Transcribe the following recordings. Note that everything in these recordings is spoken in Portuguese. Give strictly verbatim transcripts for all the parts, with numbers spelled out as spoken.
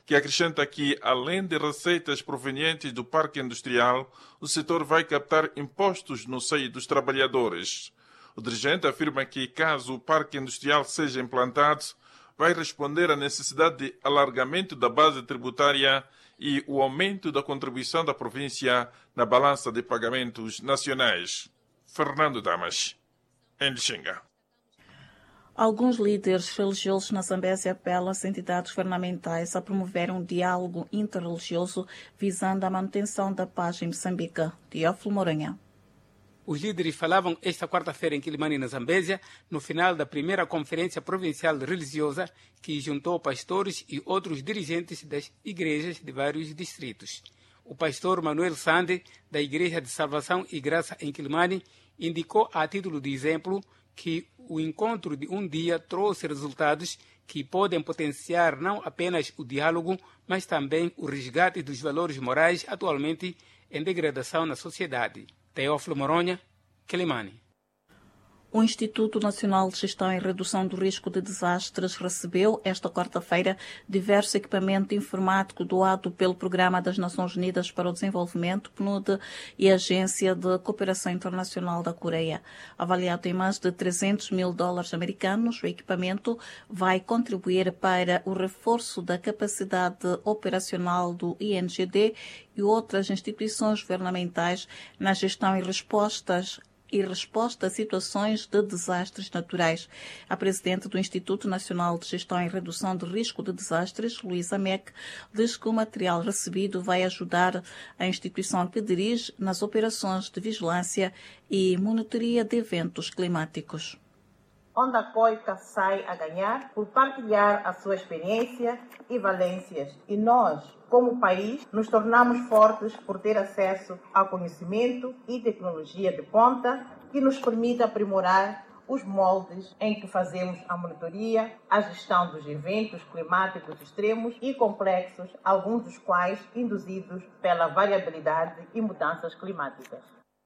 que acrescenta que, além de receitas provenientes do parque industrial, o setor vai captar impostos no seio dos trabalhadores. O dirigente afirma que, caso o parque industrial seja implantado, vai responder à necessidade de alargamento da base tributária e o aumento da contribuição da província na balança de pagamentos nacionais. Fernando Damas, em Lixinga. Alguns líderes religiosos na Zambésia apelam às entidades governamentais a promover um diálogo interreligioso visando a manutenção da paz em Moçambique. Teófilo Moranha. Os líderes falavam esta quarta-feira em Quilimane, na Zambésia, no final da primeira Conferência Provincial Religiosa, que juntou pastores e outros dirigentes das igrejas de vários distritos. O pastor Manuel Sande, da Igreja de Salvação e Graça em Quilimane, indicou a título de exemplo que o encontro de um dia trouxe resultados que podem potenciar não apenas o diálogo, mas também o resgate dos valores morais atualmente em degradação na sociedade. Teófilo Moronha, Quilimane. O Instituto Nacional de Gestão e Redução do Risco de Desastres recebeu, esta quarta-feira, diverso equipamento informático doado pelo Programa das Nações Unidas para o Desenvolvimento, P N U D, e a Agência de Cooperação Internacional da Coreia. Avaliado em mais de trezentos mil dólares americanos, o equipamento vai contribuir para o reforço da capacidade operacional do I N G D e outras instituições governamentais na gestão e respostas e resposta a situações de desastres naturais. A presidente do Instituto Nacional de Gestão e Redução de Risco de Desastres, Luísa Meck, diz que o material recebido vai ajudar a instituição que dirige nas operações de vigilância e monitoria de eventos climáticos. Onde a COICA sai a ganhar por partilhar a sua experiência e valências. E nós, como país, nos tornamos fortes por ter acesso ao conhecimento e tecnologia de ponta que nos permite aprimorar os moldes em que fazemos a monitoria, a gestão dos eventos climáticos extremos e complexos, alguns dos quais induzidos pela variabilidade e mudanças climáticas.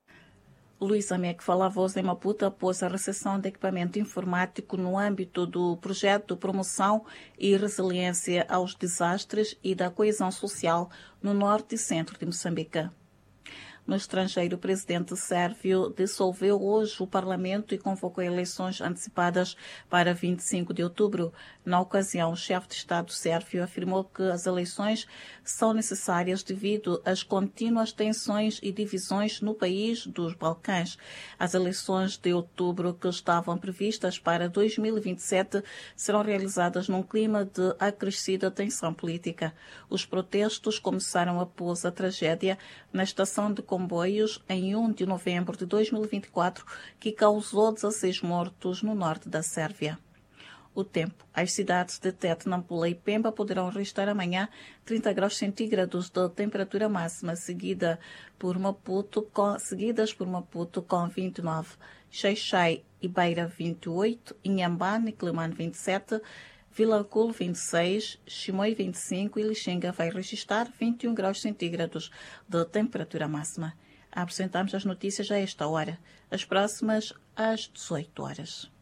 Luísa Meck fala a voz em Maputo após a recepção de equipamento informático no âmbito do projeto de promoção e resiliência aos desastres e da coesão social no norte e centro de Moçambique. No estrangeiro, o presidente sérvio dissolveu hoje o Parlamento e convocou eleições antecipadas para vinte e cinco de outubro. Na ocasião, o chefe de Estado sérvio afirmou que as eleições são necessárias devido às contínuas tensões e divisões no país dos Balcãs. As eleições de outubro, que estavam previstas para dois mil e vinte e sete, serão realizadas num clima de acrescida tensão política. Os protestos começaram após a tragédia na estação de comboios em um de novembro de dois mil e vinte e quatro, que causou dezasseis mortos no norte da Sérvia. O tempo. As cidades de Tete, Nampula e Pemba poderão registrar amanhã trinta graus centígrados de temperatura máxima, seguida por Maputo, com, seguidas por Maputo com vinte e nove, Xai-Xai e Beira vinte e oito, Inhambane e Quilimane vinte e sete, Vilanculo vinte e seis, Chimoio vinte e cinco e Lixinga vai registrar vinte e um graus centígrados de temperatura máxima. Apresentamos as notícias a esta hora. As próximas às dezoito horas.